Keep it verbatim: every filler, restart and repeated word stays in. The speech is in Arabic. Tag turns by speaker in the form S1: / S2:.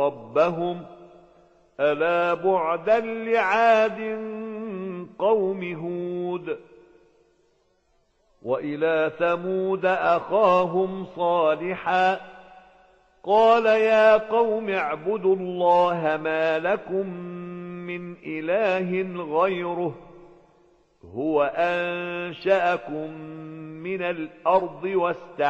S1: ربهم ألا بعدا لعاد قوم هود. وإلى ثمود أخاهم صالحا قال يا قوم اعبدوا الله ما لكم من إله غيره هو أنشأكم من الأرض واستعملكم